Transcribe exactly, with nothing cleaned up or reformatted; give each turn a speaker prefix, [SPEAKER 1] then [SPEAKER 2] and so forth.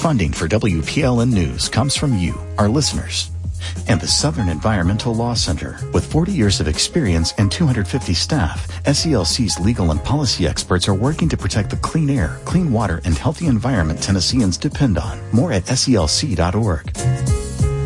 [SPEAKER 1] Funding for W P L N News comes from you, our listeners, and the Southern Environmental Law Center. With forty years of experience and two hundred fifty staff, S E L C's legal and policy experts are working to protect the clean air, clean water, and healthy environment Tennesseans depend on. More at S E L C dot org.